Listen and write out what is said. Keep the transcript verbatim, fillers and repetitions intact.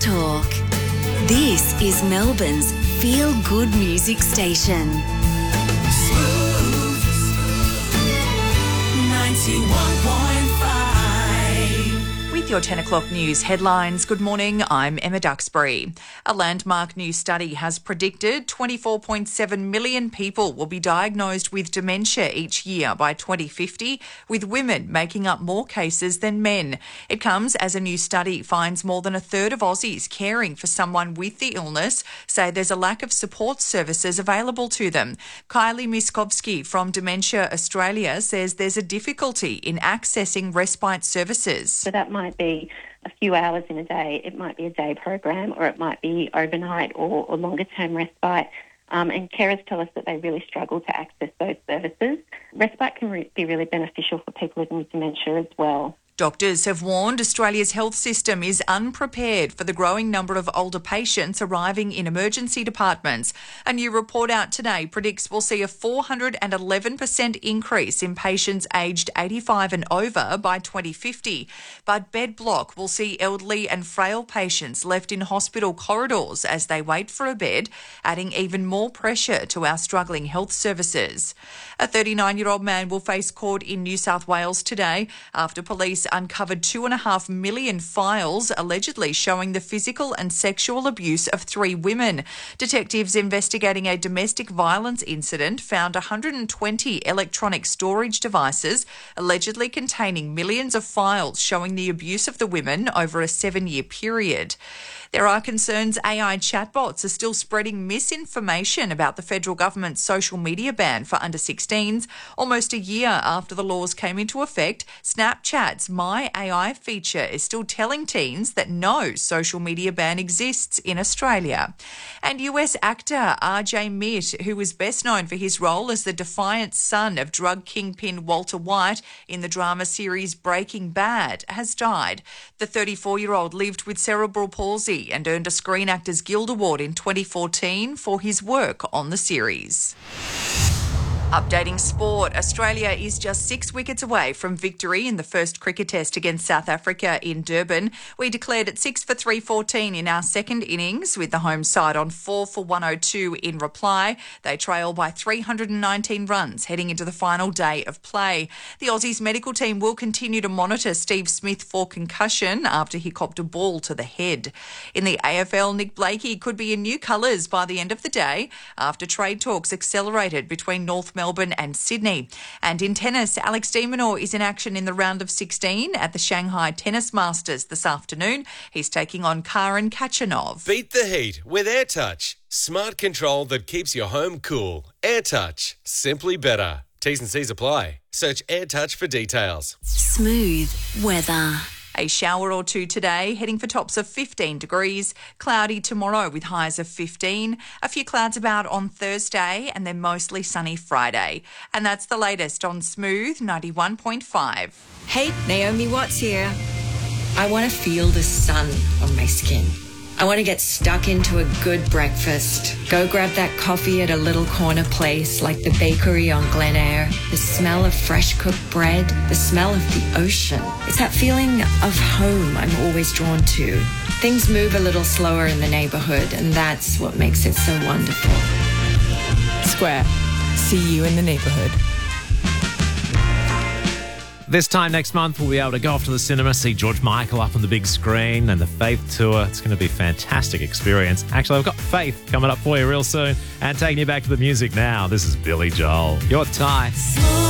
Talk. This is Melbourne's feel-good music station. Smooth ninety-one point five. With your ten o'clock news headlines, good morning, I'm Emma Duxbury. A landmark new study has predicted twenty-four point seven million people will be diagnosed with dementia each year by twenty fifty, with women making up more cases than men. It comes as a new study finds more than a third of Aussies caring for someone with the illness say there's a lack of support services available to them. Kylie Miskovsky from Dementia Australia says there's a difficulty in accessing respite services. So that might be a few hours in a day, it might be a day program, or it might be overnight or, or longer term respite. Um, and carers tell us that they really struggle to access those services. Respite can re- be really beneficial for people living with dementia as well. Doctors have warned Australia's health system is unprepared for the growing number of older patients arriving in emergency departments. A new report out today predicts we'll see a four hundred eleven percent increase in patients aged eighty-five and over by twenty fifty. But bed block will see elderly and frail patients left in hospital corridors as they wait for a bed, adding even more pressure to our struggling health services. A thirty-nine-year-old man will face court in New South Wales today after police uncovered two and a half million files allegedly showing the physical and sexual abuse of three women. Detectives investigating a domestic violence incident found one hundred twenty electronic storage devices allegedly containing millions of files showing the abuse of the women over a seven-year period. There are concerns A I chatbots are still spreading misinformation about the federal government's social media ban for under sixteens. Almost a year after the laws came into effect, Snapchat's My A I feature is still telling teens that no social media ban exists in Australia. And U S actor R J Mitt, who was best known for his role as the defiant son of drug kingpin Walter White in the drama series Breaking Bad, has died. The thirty-four-year-old lived with cerebral palsy and earned a Screen Actors Guild Award in twenty fourteen for his work on the series. Updating sport, Australia is just six wickets away from victory in the first cricket test against South Africa in Durban. We declared at six for three fourteen in our second innings, with the home side on four for one oh two in reply. They trail by three hundred nineteen runs heading into the final day of play. The Aussies medical team will continue to monitor Steve Smith for concussion after he copped a ball to the head. In the A F L, Nick Blakey could be in new colours by the end of the day after trade talks accelerated between North Melbourne and Sydney. And in tennis, Alex de Minaur is in action in the round of sixteen at the Shanghai Tennis Masters this afternoon. He's taking on Karen Khachanov. Beat the heat with AirTouch. Smart control that keeps your home cool. AirTouch. Simply better. T's and C's apply. Search AirTouch for details. Smooth weather. A shower or two today, heading for tops of fifteen degrees. Cloudy tomorrow with highs of fifteen. A few clouds about on Thursday and then mostly sunny Friday. And that's the latest on Smooth ninety-one point five. Hey, Naomi Watts here. I want to feel the sun on my skin. I want to get stuck into a good breakfast. Go grab that coffee at a little corner place like the bakery on Glen Eyre. The smell of fresh cooked bread. The smell of the ocean. It's that feeling of home I'm always drawn to. Things move a little slower in the neighbourhood, and that's what makes it so wonderful. Square. See you in the neighbourhood. This time next month, we'll be able to go off to the cinema, see George Michael up on the big screen and the Faith Tour. It's going to be a fantastic experience. Actually, I've got Faith coming up for you real soon and taking you back to the music now. This is Billy Joel. Your Tie.